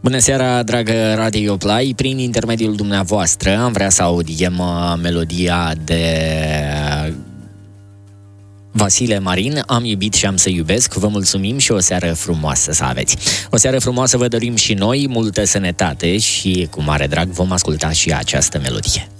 Bună seara, dragă Radio Play. Prin intermediul dumneavoastră am vrea să audiem melodia de Vasile Marin, Am iubit și am să iubesc. Vă mulțumim și o seară frumoasă să aveți. O seară frumoasă vă dorim și noi, multă sănătate și cu mare drag vom asculta și această melodie.